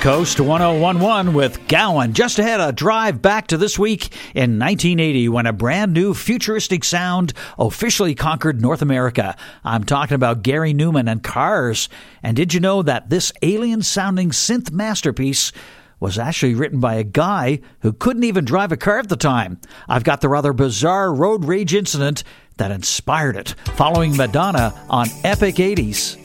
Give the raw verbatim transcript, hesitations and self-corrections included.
Coast one oh one one with Gowan. Just ahead, a drive back to this week in nineteen eighty when a brand new futuristic sound officially conquered North America. I'm talking about Gary Newman and Cars. And did you know that this alien-sounding synth masterpiece was actually written by a guy who couldn't even drive a car at the time? I've got the rather bizarre road rage incident that inspired it, following Madonna on Epic eighties.